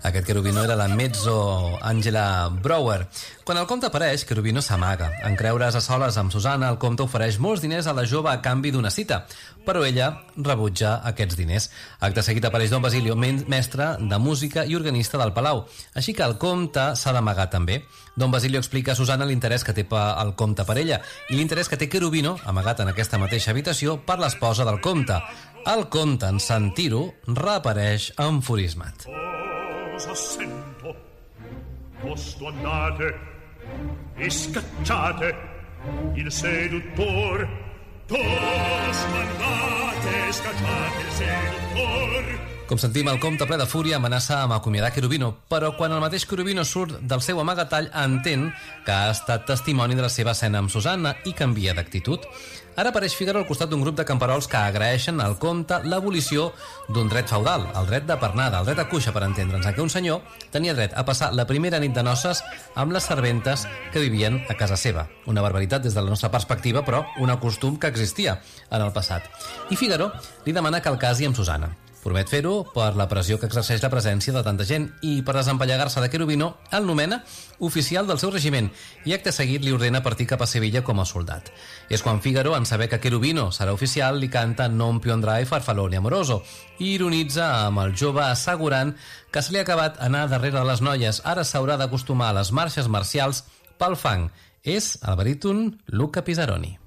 Aquest Cherubino era la mezzo Angela Brouwer. Quan el comte apareix, Cherubino s'amaga. En creure's a soles amb Susanna, el comte ofereix molts diners a la jove a canvi d'una cita, però ella rebutja aquests diners. Acte seguit apareix Don Basilio, mestre de música i organista del palau, així que el comte s'ha d'amagar també. Don Basilio explica a Susanna l'interès que té el comte per ella i l'interès que té Cherubino, amagat en aquesta mateixa habitació, per l'esposa del comte. El comte, en sentir-ho, reapareix enfurismat. Cosa sento? Posto andate e scacciate il seduttor. Tosto andate e scacciate il seduttor. Com sentim, el comte ple de fúria amenaça amb acomiadar Cherubino, però quan el mateix Cherubino surt del seu amagatall entén que ha estat testimoni de la seva escena amb Susanna i canvia d'actitud. Ara apareix Fígaro al costat d'un grup de camperols que agraeixen al comte l'abolició d'un dret feudal, el dret de pernada, el dret de cuixa, per entendre'ns, en què un senyor tenia dret a passar la primera nit de noces amb les serventes que vivien a casa seva. Una barbaritat des de la nostra perspectiva, però un costum que existia en el passat. I Fígaro li demana que el casi amb Susanna. Promet fer-ho per la pressió que exerceix la presència de tanta gent i per desempallegar-se de Cherubino el nomena oficial del seu regiment i acte seguit li ordena partir cap a Sevilla com a soldat. És quan Fígaro, en saber que Cherubino serà oficial, li canta Non più andrai farfallone amoroso i ironitza amb el jove assegurant que se li ha acabat anar darrere de les noies, ara s'haurà d'acostumar a les marxes marcials pel fang. És el baríton Luca Pisaroni.